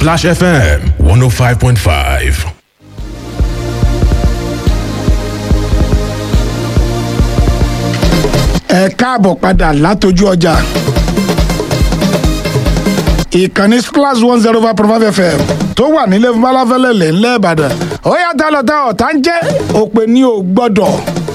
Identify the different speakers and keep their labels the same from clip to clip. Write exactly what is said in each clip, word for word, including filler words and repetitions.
Speaker 1: Splash F M one oh five point five.
Speaker 2: ẹ káàbọ̀ padà látọjú ọjà ìkànnì Splash one zero five point five F M tó wà nílé falafẹ́lẹ́lẹ̀ ńlẹ̀ Ìbàdàn ó yá tá lọ́tà ọ̀tá ń jẹ́ òpè ní ò gbọ́dọ̀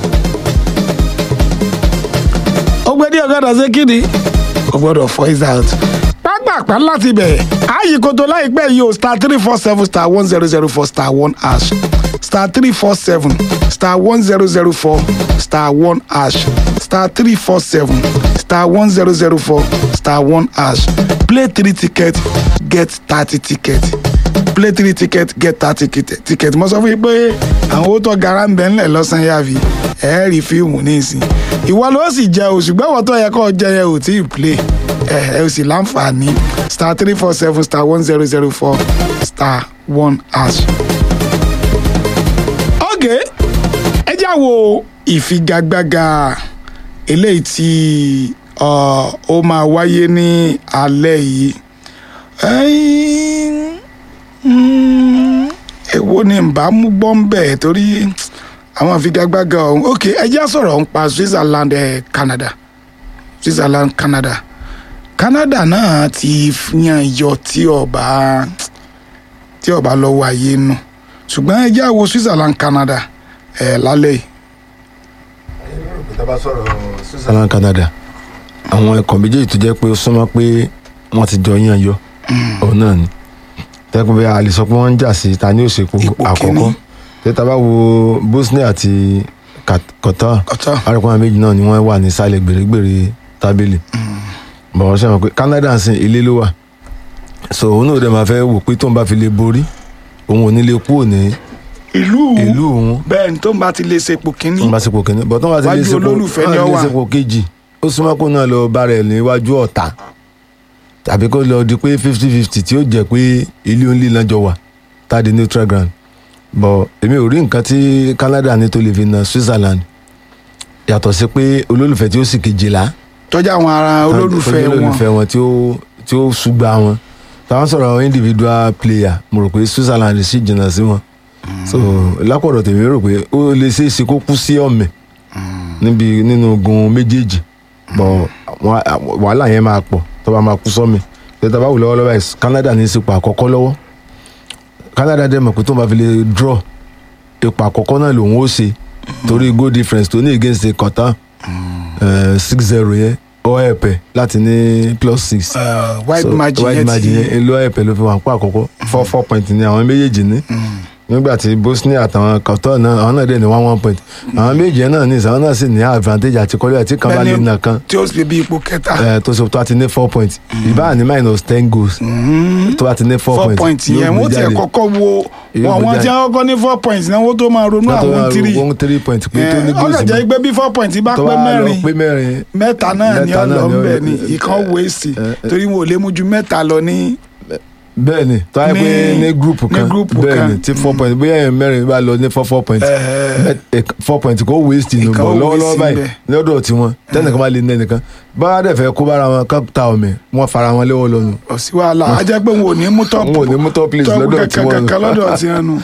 Speaker 2: ó gbé ní ọ̀gá dàsẹ́ kíni ò gbọ́dọ̀ voice out pápápá láti bẹ̀ ààyè kòtò láìpẹ́ yìí o star three four seven star one zero zero four star one hash star three four seven star one zero zero four star one hash star three four seven star one zero zero four star one hash play three tickets get thirty tickets play three tickets get thirty tickets mo sọ fún yín pé àwọn owó tó gara ń bẹ ńlẹ̀ lọ́sàn-án yàfi ẹ̀ rí fíìmù ní ìsìn ìwọ ló sì jẹ o ṣùgbọ́n ìwọ tó yẹ kó jẹ yẹ ò tí ì play ẹ ẹ ò sì láǹfààní star three four seven star one zero zero four star one hash. okay ẹ já wo ìfigagbága eléyìí tí ó máa wáyé ní alẹ́ yìí èwo ni n bá mú gbọ́ ń bẹ̀ torí àwọn ìfigagbága ọ̀hún ok ẹ já sọ̀rọ̀ ń pa Switzerland ẹ̀ Canada Switzerland Canada Canada náà ti yan yọ tí ọba tí ọba lọ wáyé nù ṣùgbọ́n ẹ já wo Switzerland Canada ẹ̀ lálẹ́ yìí.
Speaker 3: Tá bá sọ̀rọ̀ Switzerland Canada àwọn ẹ̀kọ́ méjèèjì tó jẹ́ pé ó súnmọ́ pé wọ́n ti jọ yàn yọ òun náà ni tẹ́kùn bí a lè sọ pé wọ́n ń jà sí ta ní òṣèpò àkọ́kọ́ tẹ́tà bá wo Bosnia àti Qatar arákùnrin méjì náà ni wọ́n wà ní sálẹ̀ gbèrègbèrè tábìlì bọ̀wọ́ sẹ́wọ̀n pé Canada ń sin ilé ló wà so òun náà dẹ̀ máa fẹ́ wò pé tóun bá fi lè borí òun ò ní lè kúrò ní
Speaker 2: ìlú
Speaker 3: ìlú òun
Speaker 2: bẹ́ẹ̀ ni tó ń bá ti lè sepò kínní
Speaker 3: tó ń bá sepò kínní bọ̀ tó ń bá ti lè sepò
Speaker 2: olólùfẹ́ ni ọ wà
Speaker 3: sepò kejì ó súnmọ́ kó náà lọ bá rẹ̀ níwájú ọ̀tá tàbí kó lọ di pé fifty fifty tí ó jẹ́ pé ilé onílé náà jọ wà tàdí neutral ground bọ̀ èmi ò rí nǹkan tí Canada ní tó lè fi na Switzerland yàtọ̀ sí pé olólùfẹ́ tí ó sì kejìlá
Speaker 2: tọ́jà àwọn ará olólùfẹ́ wọn
Speaker 3: olólùfẹ́ wọn tí ó tí ó ṣùgbà wọn táwọn sọ̀rọ̀ individual player mo rò pé Switzerland sì jìnnà sí wọn so lápọ̀dọ̀ tèmi rò pé ó lè ṣeé ṣe kó kú sí ọ̀mẹ̀ níbi nínú ogun méjèèjì bọ̀ wàhálà yẹn máa pọ̀ tó bá máa kú sọ́mi tẹ́tà bá wù lọ́wọ́lọ́wọ́ ẹ̀ Canada ní ipò àkọ́kọ́ lọ́wọ́ Canada dẹ̀ mọ̀ pé tó máa fi lè draw ipò àkọ́kọ́ náà lòun ó ṣe torí goal difference tó ní against Qatar six zero yẹn ó ẹ̀pẹ̀ láti ní plus six
Speaker 2: wide margin
Speaker 3: yẹn ló ẹ̀pẹ̀ ló fi wà pọ̀ àkọ́kọ́ four four point ní àwọn méjèèjì ní nígbà tí Bosnia àtàwọn Qatar náà àwọn náà dẹ̀ ní one one point àwọn méjì yẹn náà ní ìsàwọn náà sì ní advantage àti kọ́lé àti kan bá lè nà kan
Speaker 2: tí ó sì bí ipò kẹta
Speaker 3: ẹ tó so tó a ti ní four point ìbáà ní minus ten goals tó a ti ní four point
Speaker 2: four point yẹn wọ́n ti ẹ̀ kọ́kọ́ wo wọ́n ti kọ́kọ́ ní four point náà wọ́n tó máa ronú àwọn three
Speaker 3: wọ́n three point pé tó ní goals
Speaker 2: ọ̀gá jẹ́ pé bí four point bá pé mẹ́rin mẹ́ta náà ni ọ̀lọ́ ń bẹ̀ ni ìkan waste torí wọn ò lè mú ju mẹ́ta lọ ní
Speaker 3: bẹ́ẹ̀ni tó a yẹ pé ní gúrùpù kan bẹ́ẹ̀ni tí four point bóyá yẹn mẹ́rin bá lọ ní four four point four point kò waste nù bọ̀ lọ́wọ́lọ́wọ́ báyìí lọ́dọ̀ tiwọn tẹ́nìkan bá lè ní ẹnìkan bá dẹ̀ fẹ́ kó bára wọn ká ta ọ̀mẹ̀ wọn fara wọn léwọ́ lọ́nu.
Speaker 2: ọ̀sí wàhálà a jẹ́ pé wọn ò ní mú top
Speaker 3: wọn ò ní mú top place lọ́dọ̀ tiwọn
Speaker 2: kankan lọ́dọ̀ tiwọn nù.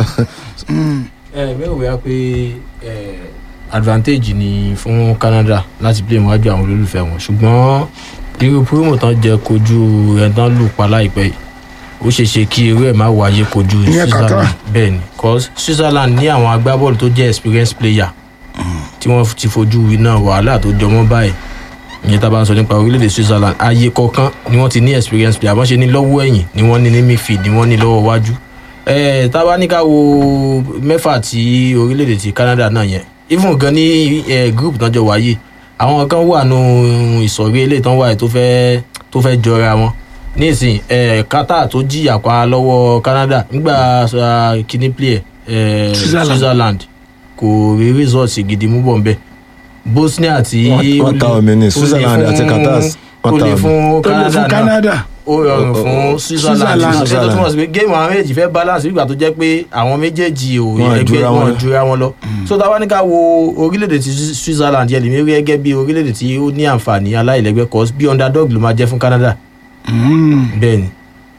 Speaker 4: ẹ mẹ́wàá wíwá pé advantage ni fún Canada láti play níwájú àwọn olólùfẹ́ wọn ṣùgbọ́n irú promo tán jẹ kojú ẹ̀ tán lù pa láìpẹ́ yìí ó ṣe ṣe kí irú ẹ̀ má wáyé kojú Switzerland bẹ́ẹ̀ ni cause Switzerland ní àwọn agbábọ́ọ̀lù tó jẹ́ experienced player tí wọ́n ti fojú iná wàhálà tó jọmọ́ báyìí ìyẹn tá a bá ń sọ nípa orílẹ̀-èdè Switzerland ayé kọ̀ọ̀kan ni wọ́n ti ní experienced player wọ́n ṣe ní lọ́wọ́ ẹ̀yìn ni wọ́n ní ní midfield ni wọ́n ní lọ́wọ́ wájú ẹ̀ tá a bá ní ká wo mẹ́fà tí orílẹ̀-èdè ti Canada náà yẹn even gan ní group tán jọ wáyé àwọn kan wà nù ìsọ̀rí eléyìí tán wáyé tó fẹ́ tó fẹ́ jọra wọn nísìn ẹ Qatar tó jìyà pa lọ́wọ́ Canada nígbà kíní player ẹ Switzerland kò rí result gidi mú bọ̀ nbẹ Bosnia àti
Speaker 3: wọ́n ta omi ní Switzerland àti Qatar
Speaker 4: wọ́n ta omi fún Canada ó rọrùn fún Switzerland ṣe tó túmọ̀ sí pé géèmù àwọn méjèèjì fẹ́ balance nígbà tó jẹ́ pé àwọn méjèèjì ò ẹgbẹ́ wọn jura wọn lọ so táwa ní ká wo orílẹ̀-èdè ti Switzerland yẹn lè mi rí gẹ́gẹ́ bí orílẹ̀-èdè tí ó ní àǹfààní aláìlẹ́gbẹ́ cause bí underdog ló máa jẹ́ fún Canada bẹ́ẹ̀ ni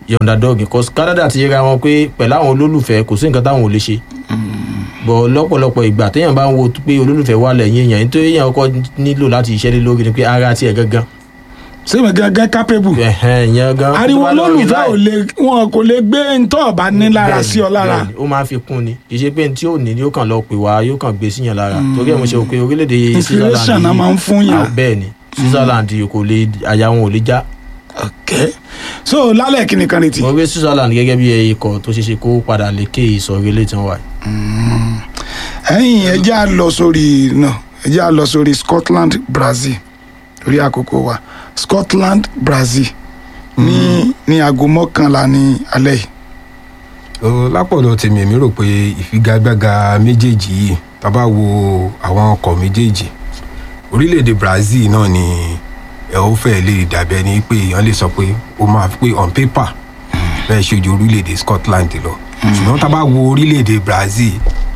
Speaker 4: underdog because Canada ti yẹra wọn pé pẹ̀lú àwọn olólùfẹ́ kò sí nǹkan táwọn ò lè ṣe bọ̀ lọ́pọ̀lọpọ̀ ìgbà téèyàn bá ń wo pé olólùfẹ́ wà lẹ́yìn èèyàn nítorí èèyàn kọ́kọ́ nílò láti iṣẹ́ lé lórí ni pé ara tiẹ̀ gangan.
Speaker 2: sèmi gangan capable.
Speaker 4: ìyẹn gan.
Speaker 2: ariwo olólùfẹ́ ò lè wọn kò lè gbé ntọ́ ọ̀bá ní lára sí ọ lára.
Speaker 4: ó máa fi kún ni kì í ṣe pé tí ò ní ni ó kàn lọ pè wá yóò kàn gbé síyàn lára torí ẹ̀ mo ṣe pé orílẹ̀-èdè
Speaker 2: inspiration náà máa ń fún yàn.
Speaker 4: bẹ́ẹ̀ ni Switzerland kò lè àyà wọn ò lè já.
Speaker 2: ok so lálẹ́ kí ni kan retí.
Speaker 4: mo gbé Switzerland gẹ́gẹ́ bí ikọ̀ tó ṣe ṣe kó padà lékè ìsọ̀rí ilé tí wọ́n wà.
Speaker 2: ẹ̀yin ẹ jẹ́ á lọ sórí náà ẹ jẹ́ á lọ sórí Scotland Brazil lórí àkókò wa Scotland Brazil ní ní aago mọ́kànlá ní alẹ́ yìí.
Speaker 5: lápọ̀dọ̀ tèmi èmi rò pé ìfigagbága méjèèjì yìí tá bá wo àwọn ọkọ̀ méjèèjì orílẹ̀-èdè Brazil náà ni ẹ ó fẹ́ lè dàbí ẹni pé èèyàn lè sọ pé ó máa pé on paper bẹ́ẹ̀ ṣe ju orílẹ̀-èdè Scotland lọ ṣùgbọ́n tá bá wo orílẹ̀-èdè Brazil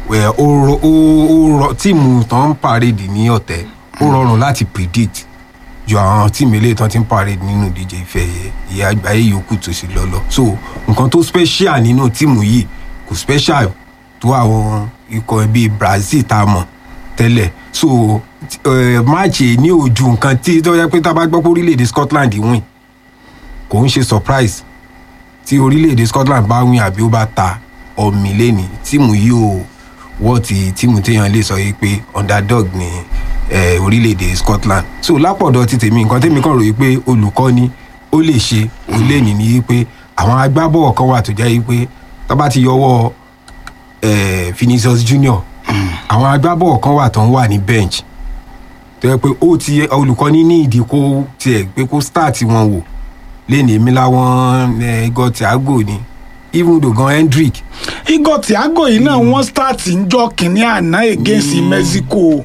Speaker 5: ó tíìmù tán ń parade ní ọ̀tẹ̀ ó rọrùn láti predict ju àwọn tíìmù eléyìí tán ti ń parade nínú ìdíje ife ìyá àgbáyé yòókù tó sì lọ́lọ́ so nǹkan tó special nínú tíìmù yìí kò special tó àwọn ikọ̀ bíi Brazil tá a mọ̀ tẹ́lẹ̀ so máàcì ní ojú nǹkan tí tó yẹ pé tá a bá gbọ́ pé orílẹ̀-èdè Scotland win kò ń ṣe surprise tí orílẹ̀-èdè Scotland bá win àbí ó bá ta ọ̀mì lẹ́ni tíìmù yìí ò wọ́n ti tíìmù téèyàn lè sọ yìí pé underdog ní orílẹ̀-èdè Scotland so lápọ̀dọ̀ ti tèmi nǹkan tèmi kàn rò yìí pé olùkọ́ni ó lè ṣe ó lè ní ní pé àwọn agbábọ́ọ̀ kan wà tó jẹ́ yìí pé tá bá ti yọwọ́ Vinicius Junior àwọn agbábọ́ọ̀ kan wà tó ń wà ní bench tó yẹ pé ó ti olùkọ́ni ní ìdí kó tiẹ̀ pé kó start wọn wò lẹ́nu èmi láwọn Igor Thiago ni even though gan Hendrick.
Speaker 2: Igor Thiago yìí náà wọ́n start njọ́ kìíní àná against Mexico.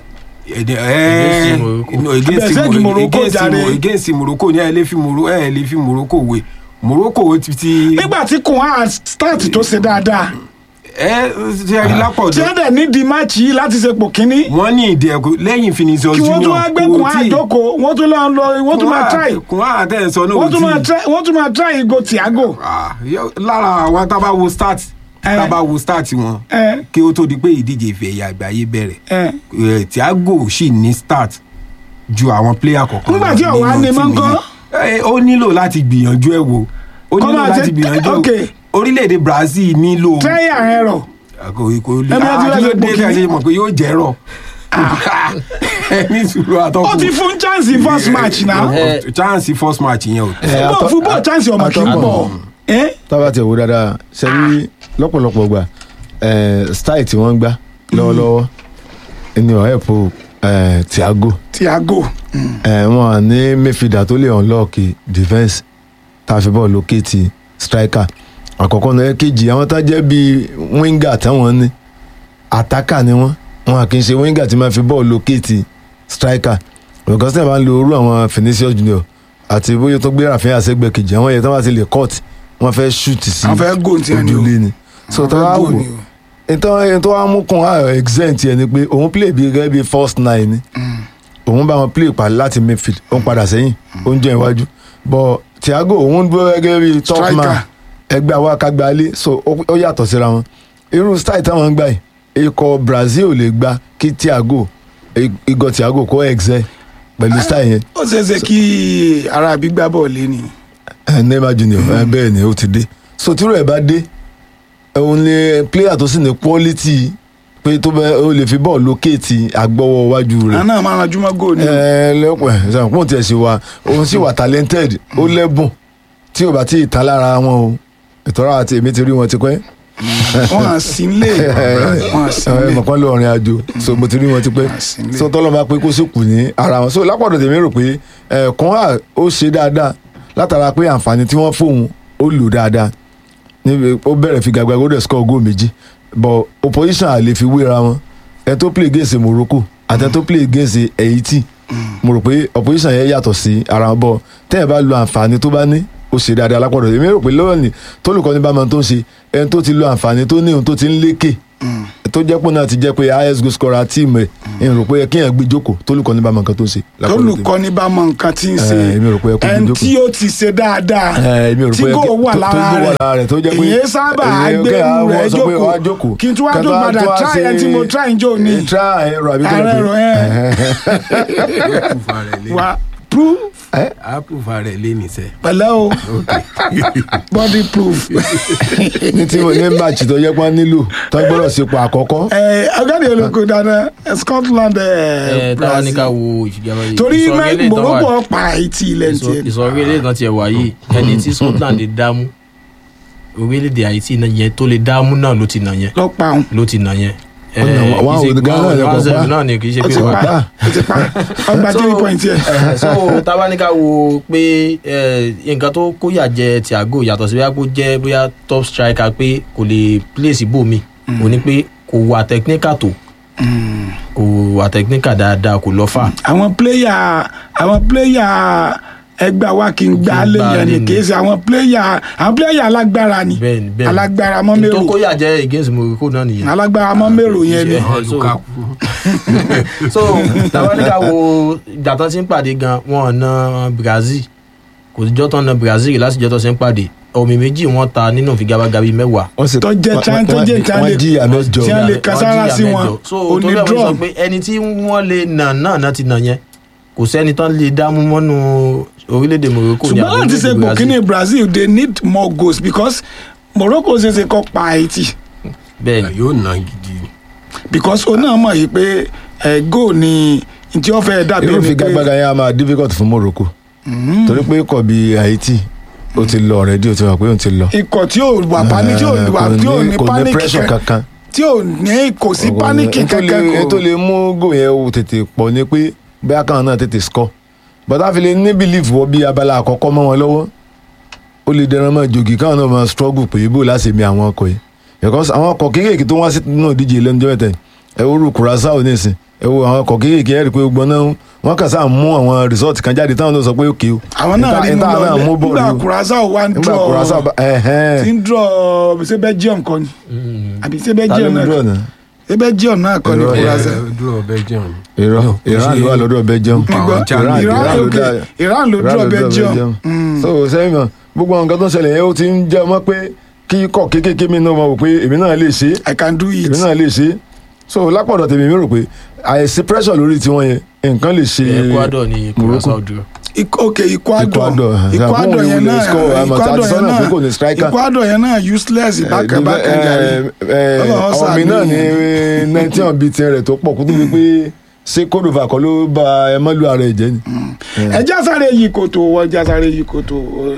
Speaker 5: against Morocco jàre against Morocco ní ẹ lè fi Morocco ẹ lè fi Morocco wé Morocco ti.
Speaker 2: nígbà tí kò hàn start tó ṣe dáadáa.
Speaker 5: ẹ ṣe ẹ lápò
Speaker 2: tí wọ́n dẹ̀ ní di match yìí láti ṣe pò kínní.
Speaker 5: wọ́n ní ìdí ẹ̀kọ́ lẹ́yìn Vinicius Junior.
Speaker 2: kí wọ́n tún wá gbé kùn àjọkò wọ́n tún lọ lọ wọ́n tún máa try.
Speaker 5: kùn àtẹ̀sọ náà
Speaker 2: wọ́n tún máa try wọ́n tún máa try Igor Thiago.
Speaker 5: lára àwọn tábà wo start tábà wo start wọn kí ó tó di pé ìdíje ìfẹ́ ẹ̀yà àgbáyé bẹ̀rẹ̀ Thiago sì ní start ju àwọn player kọ̀ọ̀kan.
Speaker 2: nígbà tí ọ̀wá ni mọ́ ń kọ́.
Speaker 5: ó nílò láti gbìyànjú ẹ̀ wò ó nílò láti gbìyànjú ẹ̀ wò orílẹ̀-èdè Brazil nílò.
Speaker 2: try and error.
Speaker 5: kò kò lè àjọ dé kí a ṣe mọ̀ pé yóò jẹ́ rọ̀. ní sùúrù àtọ́kùn.
Speaker 2: ó ti fún chance first match náà.
Speaker 5: chance first match yẹn o.
Speaker 2: football football chance ọmọ kì í pọ̀.
Speaker 3: tábà tí ò wò dáadáa ṣe rí lọ́pọ̀lọpọ̀ gbà style tí wọ́n ń gbá lọ́wọ́lọ́wọ́ ní ọ̀hẹ́pọ̀ Thiago.
Speaker 2: Thiago.
Speaker 3: wọn ní midfielder tó lè unlock defence tá a fi bọ́ọ̀lù lókè ti striker àkọ́kọ́ náà kejì àwọn tá jẹ́ bíi winger táwọn ní attacker ni wọ́n wọn kì í ṣe winger tí máa fi bọ́ọ̀lù lókè ti striker because náà bá ń lo orú àwọn Vinicius Junior àti bóyá tó gbé Rafinha sẹ́gbẹ̀ kejì àwọn yẹn tó bá ti lè cut wọ́n fẹ́ shoot sí ojúlé ni so tó wá wò nítorí tó wá mú kún exempt yẹn ni pé òun play bí gẹ́gẹ́ bí first nine ni òun bá wọn play pa láti midfield ó ń padà sẹ́yìn ó ń jẹ́ iwájú but Thiago òun dúró gẹ́gẹ́ bí top man ẹgbẹ́ àwọn akagbálẹ̀ so ó yàtọ̀ síra wọn irú style táwọn ń gbà yìí ikọ̀ Brazil ò lè gba kí Thiago Igor Thiago kó excel pẹ̀lú style yẹn.
Speaker 2: ó ṣeé ṣe kí ara àbí gbá bọ́ọ̀lù lé ni.
Speaker 3: Neymar Junior bẹ́ẹ̀ ni ó ti dé so tírò ẹ̀ bá dé òun ni player tó sì ní quality pé tó bẹ ó lè fi bọ́ọ̀lù lókèétì àgbọ̀wọ́ iwájú rẹ̀.
Speaker 2: àná máa ranjú mọ́ góòlù.
Speaker 3: ẹ lẹ́pọ̀ ẹ̀ sọ fún tiẹ̀ sí wa òun sì wà talented ó lẹ́bùn tí ò bá tí ì ta lára wọn o ìtọ́ra àti èmi ti rí wọn ti pẹ́.
Speaker 2: wọ́n á sí ilé wọ́n á sí ilé.
Speaker 3: ẹ mọ̀kàn lọ rìn àjò so mo ti rí wọn ti pẹ́ so tọ́lọ́ máa pé kó sì kù ní ara wọn so lápọ̀dọ̀ tèmi rò pé ẹ̀ẹ̀kan à ó ṣe dáadáa látara pé àǹfààní tí wọ́n fóun ó lò dáadáa níbi ó bẹ̀rẹ̀ fi gàgbà ó dẹ̀ score goal méjì but opposition à lè fi wéra wọn ẹ tó play against Morocco àti ẹ tó play against Haiti mo rò pé opposition yẹn yàtọ̀ sí ara wọn bọ̀ tẹ́yẹ̀ bá lo àǹfààní tó bá ní ó ṣe dáadáa lápọ̀dọ̀ èmi rò pé lọ́wọ́ ni tólùkọ́ni bá máa tó ń ṣe ẹni tó ti lo àǹfààní tó ní ohun tó ti ń lékè tó jẹ́ pé náà ti jẹ́ pé highest goal scorer team ẹ̀ ń rò pé kí èèyàn gbé jókòó tólùkọ́ni bá mọ nǹkan tó ń ṣe.
Speaker 2: tólùkọ́ni bá mọ nǹkan tí ń ṣe ẹni tí ó ti ṣe dáadáa tí kò wà lára rẹ̀ èyí sábà agbẹ́rù rẹ̀ jókòó kí n tún wá tó padà try ẹni tí mo try ń jò ní ààrẹ rẹ̀ wá proof.
Speaker 5: a proof rẹ̀ lé ní sẹ́.
Speaker 2: pẹ̀lẹ́ o body proof.
Speaker 3: ní tí mo ní match tó yẹ pé nílò tó gbọ́dọ̀ sípò àkọ́kọ́.
Speaker 2: ọ̀gádìí olóko dáná Scotland Brazil torí Morocco pa Haiti ilẹ̀ ní tiẹ̀.
Speaker 4: ìsọ̀rí ilé ìtàn tiẹ̀ wá yìí ẹni tí Scotland dámú orílẹ̀-èdè Haiti yẹn tó lè dámú náà ló ti nà yẹn.
Speaker 2: ló pa òun.
Speaker 4: ló ti nà yẹn.
Speaker 3: wọ́n àwọn Ghana lè kọ́ pa
Speaker 4: náà ni kì í ṣe pé
Speaker 2: wọ́n pa ọgbà three point yẹn.
Speaker 4: so tabanika wo pé nǹkan tó kóyà jẹ Thiago yàtọ̀ sí bóyá kó jẹ́ bóyá top striker pé kò lè place bòmí ò ní pé kò wà technical tó kò wà technical dáadáa kò lọ fà.
Speaker 2: àwọn player àwọn player ẹgbà wa kì í gbá lẹ́yìn ẹni kì í ṣe àwọn player àwọn player alágbára ni alágbára mọ́ mẹ́rò.
Speaker 4: tó kóyà jẹ́ against Morocco náà nìyẹn.
Speaker 2: alágbára mọ́ mẹ́rò yẹn ni.
Speaker 4: so tabanika wo ìgbà tán ti ń pàdé gan wọn na Brazil kò síjọ́ tán na Brazil láti jọ́ tán ti ń pàdé omi méjì wọn ta nínú ìfigagbága mẹ́wàá.
Speaker 2: tó jẹ́ chan tó jẹ́ chan lè tí wọ́n lè kására sí wọn òní draw.
Speaker 4: ẹni tí wọ́n lè nà náà náà ti nà yẹn kò sẹ́ni tán lè dá mú mọ́nú orílẹ̀-èdè Morocco ní
Speaker 2: ṣùgbọ́n láti ṣe gbòkínní Brazil they need more goals because Morocco ṣe ṣe kọ́ pa Haiti.
Speaker 4: bẹ́ẹ̀ni
Speaker 5: yóò ná gidi.
Speaker 2: because o náà mọ̀ yìí pé goal ni tí wọ́n fẹ́ dàbí
Speaker 3: ẹni pé irú ìfigagbága yẹn a máa difficult fún Morocco torí pé ikọ̀ bíi Haiti ó ti lọ already ó ti wà pé ó ti lọ.
Speaker 2: ikọ̀ tí ò wà panic tí ò wà tí ò ní panic
Speaker 3: kankan
Speaker 2: tí ò ní kò sí panic kankan.
Speaker 3: ètò lè mú goal yẹn ó tètè pọ̀ ní pé bẹ́ẹ̀ kan náà tètè score but a fi lè ní belief wọ bí abala àkọ́kọ́ mọ́ wọn lọ́wọ́ ó lè dẹran mọ́ jògì káwọn náà máa struggle pé ibò láti mi àwọn ọkọ̀ yìí because àwọn ọkọ̀ kéékèèké tó wá sí náà díje lẹ́nu jẹ́ mẹ́tẹ̀ ẹ wo Curaçao nísìn ẹ wo àwọn ọkọ̀ kéékèèké ẹ rí i pé gbọ́n náà wọ́n kà sáà mú àwọn result kan jáde táwọn náà sọ pé òkè o.
Speaker 2: àwọn náà rí mú lọ nígbà Curaçao wá ń draw tí ń draw ṣé Belgium kọ́ ni àbí ṣé Belgium náà ṣé Belgium náà kọ́ ni Curaçao.
Speaker 3: Iran Iran ló wà lọ́dọ̀ Belgium.
Speaker 2: Iran ló draw Belgium.
Speaker 3: so sẹ́yìn mọ̀ gbogbo àwọn nǹkan tó ń ṣẹlẹ̀ yẹn ó ti ń jẹ́ mọ́ pé kí kọ́ kékeré mi náà mọ̀ wò pé èmi náà lè ṣe.
Speaker 2: I can do it.
Speaker 3: èmi náà lè ṣe. so lápọ̀dọ̀ tèmi mi rò pé àìsí pressure lórí tiwọn yẹn nǹkan lè ṣe.
Speaker 4: Ecuador ni Curaçao dúró.
Speaker 2: ok Ecuador Ecuador yẹn náà Ecuador yẹn náà Ecuador yẹn náà useless bákàbákà jàre.
Speaker 3: ọmọ mi náà ní nineteen ọ̀bí tiẹ̀ rẹ̀ tó pọ̀ kó tó fi pé ṣé kódòfà kọ́ ló ba ẹ mọ́lú ara ẹ̀ jẹ́ ni.
Speaker 2: ẹ jásáré yìí kòtò wọ jásáré yìí kòtò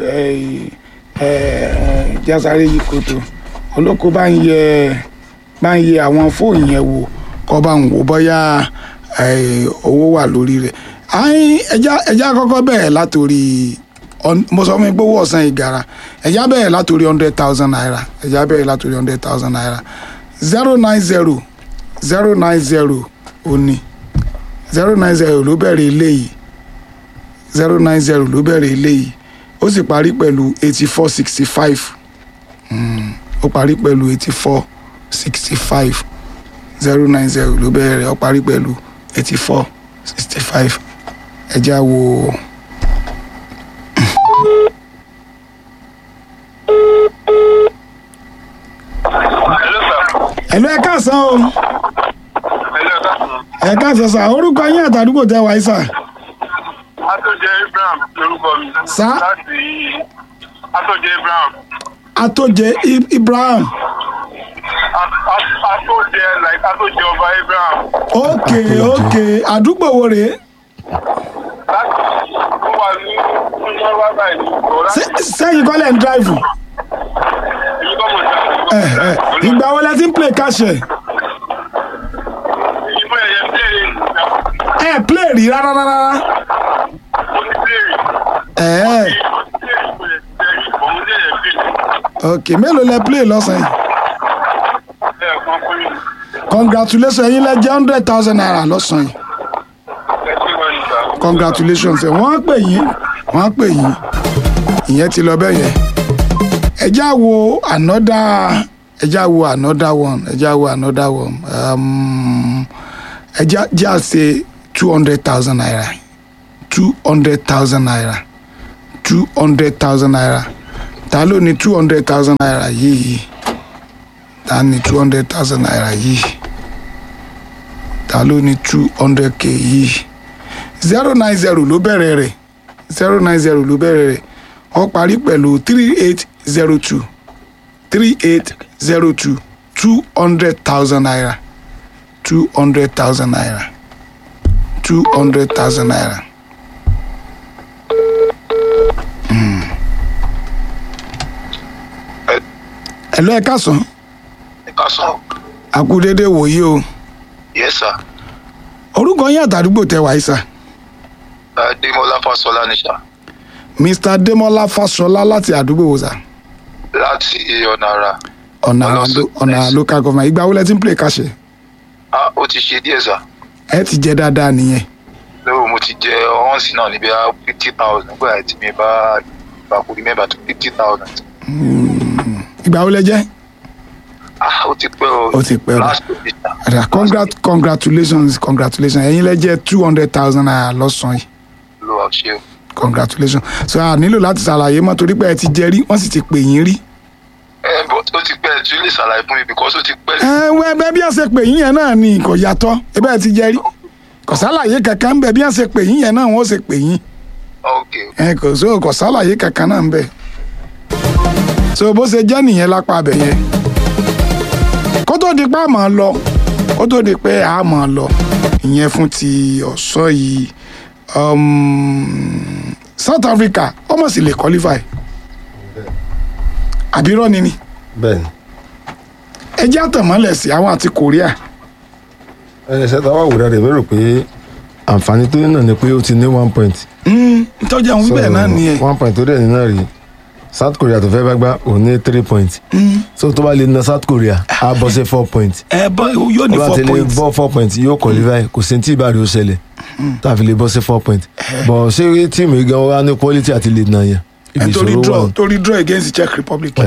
Speaker 2: jásáré yìí kòtò olóko bá ń yẹ bá ń yẹ àwọn fóònù yẹn wò kọ́ bá ń wò bóyá owó wà lórí rẹ̀ ẹja ẹja kọ́kọ́ bẹ̀rẹ̀ látòrí mo sọ fún mi pé owó ọ̀sán ìgara ẹja bẹ̀rẹ̀ látòrí hundred thousand naira ẹja bẹ̀rẹ̀ látòrí hundred thousand naira zero nine zero zero nine zero òní zero nine zero ló bẹ̀rẹ̀ eléyìí zero nine zero ló bẹ̀rẹ̀ eléyìí ó sì parí pẹ̀lú eighty four sixty five ó parí pẹ̀lú eighty four sixty five zero nine zero ló bẹ̀rẹ̀ ó parí pẹ̀lú eighty four sixty five ẹ já wo. ẹ̀lú ẹ káàsán o. ẹ káàsán sà orúkọ yín àtàdúgbò tẹ wáyé sà.
Speaker 6: Atọ́jẹ Abraham lórúkọ mi.
Speaker 2: sá.
Speaker 6: láti Atọ́jẹ Abraham.
Speaker 2: Atọ́jẹ Ibrahim.
Speaker 6: Atọ́jẹ like Atọ́jẹ ọba Abraham.
Speaker 2: ok ok àdúgbò wo rèé.
Speaker 6: láti ó wà ní ìṣẹ́ wá báyìí.
Speaker 2: sẹ́yìn kọ́lẹ̀ ń dráìvù.
Speaker 6: èmi kọ́ mọ̀ ní àná.
Speaker 2: ìgbà wo lẹ ti ń play káṣẹ.
Speaker 6: ìgbà yẹn play rẹ̀
Speaker 2: ẹ play rí rárá rárá.
Speaker 6: mo ti play rẹ̀.
Speaker 2: ẹ ok mélòó lẹ play lọ́sàn-án yìí. congratulations ẹ̀yin lẹ jẹ́ hundred thousand naira lọ́sàn-án yìí. congratulations ẹ wọ́n á pè yín wọ́n á pè yín ìyẹn ti lọ bẹ́ẹ̀ yẹn. ẹ já wo ànọ́dá ẹ ẹja wo another one ẹja wo another one um, ẹja já ṣe two hundred thousand naira two hundred thousand naira two hundred thousand naira ta ló ní two hundred thousand naira yìí ta ní two hundred thousand naira yìí ta ló ní two hundred k yìí zero nine zero ló bẹ̀rẹ̀ rẹ̀ zero nine zero ló bẹ̀rẹ̀ rẹ̀ ó parí pẹ̀lú three eight zero two three eight zero two two hundred thousand naira two hundred thousand naira two hundred thousand naira. Hello, ẹ káàsán.
Speaker 6: Ẹ káàsán.
Speaker 2: A kú dédé wòyí o.
Speaker 6: Yes sir.
Speaker 2: Orúkọ yín àtàdúgbò tẹ wáyé sà.
Speaker 6: Adémọ́lá Fáṣọlá ni sà.
Speaker 2: Mr Demola Fasola láti àdúgbò wo sà.
Speaker 6: Láti ọ̀nà ara.
Speaker 2: Ọ̀nà
Speaker 6: Ọlọ́sùn.
Speaker 2: ọ̀nà local government. Ìgbà wo lẹ ti ń play kàṣẹ?
Speaker 6: Ah, ó ti ṣe díẹ̀ sà.
Speaker 2: Ẹ ti jẹ dáadáa nìyẹn.
Speaker 6: Lóòrùn mo ti jẹ ọ̀húnsì náà níbi fifty thousand nígbà tí mi bá bàkúrí mẹ́bàá tó fifty thousand.
Speaker 2: Ìgbà wo lẹ jẹ?
Speaker 6: Ah, ó ti pẹ́ o.
Speaker 2: Ó ti pẹ́ o.
Speaker 6: Last week sà.
Speaker 2: Ada congrat congratulations congratulations ẹ̀yin lẹ jẹ two hundred thousand naira lọ́sàn-án yìí.
Speaker 6: Ló wà ṣe o.
Speaker 2: Congratulations. So a nílò láti ṣàlàyé mọ́ torí pé ẹ ti jẹ rí wọ́n sì ti pè yín rí.
Speaker 6: Ẹ bọ̀ ó ti pẹ́ tí ó lè ṣàlàyé fún mi because ó ti pẹ́.
Speaker 2: Ẹ wẹ́ bẹ́ẹ̀ bí wọ́n ṣe pè yín yẹn náà ni kò yàtọ̀ ẹ bẹ́ẹ̀ ti jẹ rí. Kò sálàyé kankan ń bẹ bí wọ́n ṣe pè yín yẹn náà wọ́n ṣe pè yín.
Speaker 6: Ok.
Speaker 2: Ẹ kò so kò sálàyé kankan náà ń bẹ. So bó ṣe jẹ́ nìyẹn lápá abẹ yẹn. Kó tó di pé a máa lọ kó tó di pé a máa lọ ìyẹn fún ti ọ̀sọ́ yìí um, South Africa ọmọ sì lè qualify àbí rọ́ni ni
Speaker 3: bẹ́ẹ̀ni
Speaker 2: ẹ jẹ́ àtẹ̀mọ́lẹ̀ sí àwọn àti Korea.
Speaker 3: ẹni ṣẹta wà wúrà rẹ bẹ̀rù pé àǹfààní tó ní náà ni pé ó ti ní one point.
Speaker 2: ìtọ́jú àwọn bẹ́ẹ̀ náà nìyẹn.
Speaker 3: one point tó dẹ̀ ní náà rí South Korea tó fẹ́ bá gbá òun ní three point. so tó bá lè na South Korea á bọ́ sí four point.
Speaker 2: ẹ bọ́ yóò ní
Speaker 3: ó bá
Speaker 2: four
Speaker 3: ti lè
Speaker 2: points.
Speaker 3: bọ́ four point yóò qualify kò sí tí ìbáraẹ̀ ó ṣẹlẹ̀ tá a fi lè bọ́ sí four point. bọ̀ ṣé tíìmù yìí gan wá ní quality àti lè nà yẹn.
Speaker 2: ẹ torí draw torí draw against Czech Republic.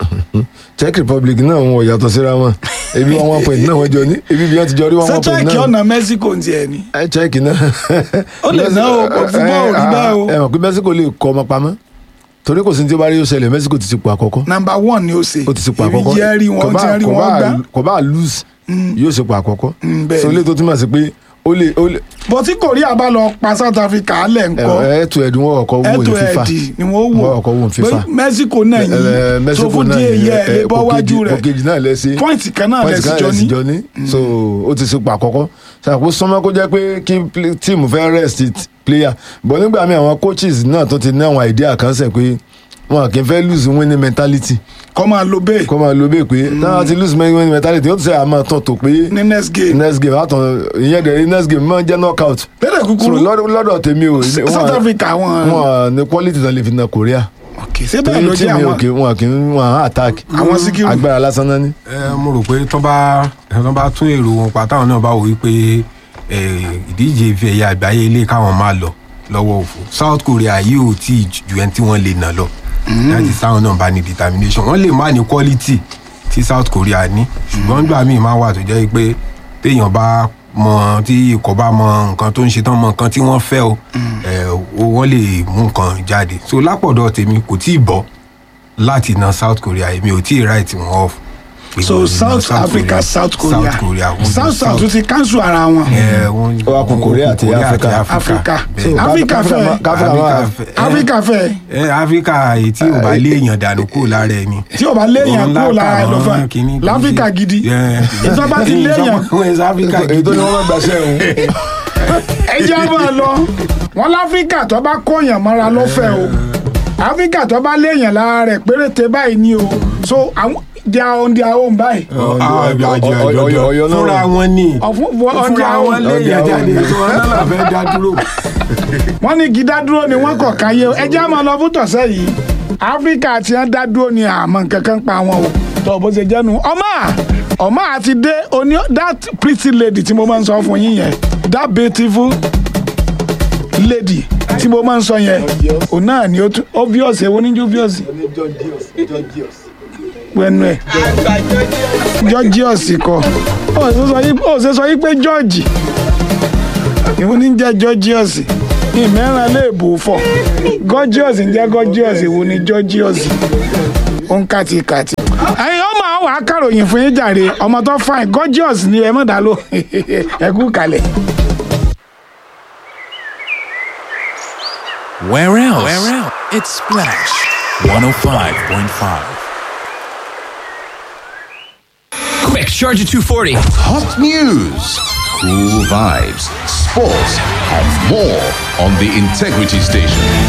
Speaker 3: Czech Republic náà wọn ò yàtọ̀ síra wọn ebi wọn one point náà wọn jọ ní ebi bí wọn ti jọ rí wọn one
Speaker 2: ṣé
Speaker 3: point náà.
Speaker 2: Czech ọ̀nà Mexico ń tiẹ̀ ni.
Speaker 3: ẹ Czech náà.
Speaker 2: ó lè ná o kò fúnbọ́ òrí bẹ́ẹ̀ o.
Speaker 3: ẹ mọ̀ pé Mexico lè kọ́ ọmọ pamọ́ torí kò sí ní tí ó bá rí yóò ṣẹlẹ̀ Mexico ti ti pò àkọ́kọ́.
Speaker 2: number one ni ó ṣe.
Speaker 3: ó ti ti pò àkọ́kọ́
Speaker 2: èmi jẹ́ rí wọn tí wọ́n rí wọn gbá.
Speaker 3: kò bá lose yóò ṣe pò àkọ́kọ́.
Speaker 2: bẹ́ẹ̀
Speaker 3: so
Speaker 2: ni.
Speaker 3: ilé tó túmọ̀ sí pé ó lè ó lè.
Speaker 2: bó tí Korea bá lọ pa South Africa lẹ̀ ńkọ́
Speaker 3: ẹ ẹ̀tù ẹ̀dùn wọn ọkọ̀ wò ní
Speaker 2: ẹ̀tọ́
Speaker 3: FIFA
Speaker 2: ẹ̀dì ni wọ́n wò
Speaker 3: wọn ọkọ̀ wò ní FIFA.
Speaker 2: pé Mexico náà
Speaker 3: Ẹ,
Speaker 2: yìí
Speaker 3: Mexico
Speaker 2: tó fún
Speaker 3: náà
Speaker 2: díẹ̀
Speaker 3: yìí,
Speaker 2: yẹ
Speaker 3: ẹ,
Speaker 2: lè bọ́
Speaker 3: kò
Speaker 2: wájú
Speaker 3: kejì-
Speaker 2: rẹ̀
Speaker 3: kò kejì náà lẹ́sí
Speaker 2: pọ́ìntì kan náà
Speaker 3: pọ́ìntì
Speaker 2: lẹ́sí
Speaker 3: kan
Speaker 2: jọ
Speaker 3: lẹ́sí
Speaker 2: ní.
Speaker 3: jọ ní so ó ti ṣe pò àkọ́kọ́ ṣàkóso sọmọ kó jẹ́ pé kí pl- tíìmù fẹ́ rest it player but nígbà míì àwọn coaches náà tó ti ní àwọn idea kan sẹ̀ pé wọn kì í fẹ́ lose winning mentality
Speaker 2: kọ́ máa lo bẹ́ẹ̀
Speaker 3: kó máa lo bẹ́ẹ̀ pé táwọn ti lose winning mentality ó ti sẹ́ àmọ́ tán tó pé
Speaker 2: ní next game.
Speaker 3: next game àtọ̀ ìyẹn dẹ̀ next game máa ń jẹ́ knockout
Speaker 2: lẹ́dẹ̀
Speaker 3: so
Speaker 2: kúkúrú
Speaker 3: lọ́dọ̀ lọ́dọ̀ tèmi o
Speaker 2: South Africa wọn.
Speaker 3: wọn ní quality náà lè fi na Korea
Speaker 2: ok ṣé bẹ́ẹ̀
Speaker 3: torí
Speaker 2: ló jẹ́
Speaker 3: tíìmù
Speaker 2: àwọn
Speaker 3: wọn kì wọn kì í wọn attack
Speaker 2: àwọn síkírù.
Speaker 3: agbára lásán náà ni.
Speaker 5: ẹ mo rò pé tán bá tán bá tún èrò wọn pa táwọn náà bá wò wípé ẹ, ìdíje ife ẹ̀yà àgbáyé ilé káwọn máa lọ lọ́wọ́ òfò South Korea yìí ò tí ì ju ẹni tí wọ́n lè nà lọ láti sáwọn náà bá ní determination wọ́n lè má ní quality tí South Korea ní ṣùgbọ́n nígbà míì máa wà tó jẹ́ pé téèyàn bá mọ tí ikọ̀ bá mọ nǹkan tó ń ṣe tán mọ nǹkan tí wọ́n fẹ́ o ẹ, o wọ́n lè mú nǹkan jáde so lápọ̀dọ̀ tèmi kò tí ì bọ́ láti na South Korea èmi ò tí ì write wọn off. Pé
Speaker 2: so
Speaker 5: wọ́n lè na
Speaker 2: South Africa South Korea
Speaker 5: South Korea wọ́n
Speaker 2: South
Speaker 5: lè
Speaker 2: South tún ti cancel ara wọn.
Speaker 5: ẹ, wọ́n-
Speaker 3: Ó wá kù Korea àti
Speaker 5: Korea
Speaker 3: Africa.
Speaker 2: Africa.
Speaker 5: Bẹ́ẹ̀.
Speaker 2: Africa fẹ́.
Speaker 3: káfíńkà máa
Speaker 2: Africa fẹ́
Speaker 5: ẹ Africa èyí tí ò bá léèyàn dànù kúrò lára ẹ ni.
Speaker 2: tí o bá léèyàn
Speaker 5: Òun
Speaker 2: kúrò lára ẹ̀
Speaker 5: lákàrán
Speaker 2: lọ́fà
Speaker 5: kìíní-
Speaker 2: láfíríkà gidi
Speaker 5: Ẹ,
Speaker 2: ìjọba ti léèyàn
Speaker 5: ìjọba Africa
Speaker 3: èyí
Speaker 5: gidi.
Speaker 3: tó ní wọn bá gbàṣẹ òun.
Speaker 2: ẹjẹ́ máa lọ wọn láfíríkà tó bá kóyàn mọ́ra lọ́fẹ̀ẹ́ o áfíríkà tó bá léèyàn lára rẹ̀ péréte báyìí ni o so àwọn they are on their own báyìí.
Speaker 5: Ah,
Speaker 3: Ọ̀yọ́-
Speaker 5: àjọ- àjọ-
Speaker 3: Ọ̀yọ́-
Speaker 5: àjọ-
Speaker 3: Ọ̀yọ́ náà.
Speaker 5: fúnra wọn ni
Speaker 2: Ọ̀fun- on
Speaker 5: fúnra
Speaker 2: their
Speaker 5: wọn
Speaker 2: own.
Speaker 5: léèyàn
Speaker 3: On their
Speaker 5: jáde
Speaker 3: own.
Speaker 5: tí wọn náà fẹ́ dá dúró.
Speaker 2: wọ́n ní gidá dúró ni wọ́n kọ̀ káyé o ẹjẹ́ máa lọ fún tọ̀sẹ̀ yìí áfíríkà tí wọ́n dá dúró ni àmọ́ nǹkan kan pa wọn o tó bó ṣe jẹ́nu ọmọ ọmọ àti dé oní that pretty lady tí mo máa ń sọ fún yín yẹn that beautiful lady tí mo máa ń sọ yẹn òun náà ni ó tún obvious ewo níjú obvious pẹ́nu ẹ̀ Georgios kọ ó ṣe sọ yí pé George ìwọ ní jẹ́ Georgios ìmẹ́ràn lè bò fọ̀ Georgios ń jẹ́ Georgios ìwọ ní Georgios ó ń kàtìkàtì. ẹ̀yin ọmọ àwọn akáròyìn fún yín jàre ọmọ tó fine Georgios ni ẹ mọ̀ dá ló ẹ kú kalẹ̀.
Speaker 1: Where else? Where else? It's Splash one oh five point five.
Speaker 7: Quick, charge at two forty.
Speaker 8: Hot news, cool vibes, sports, and more on the Integrity Station.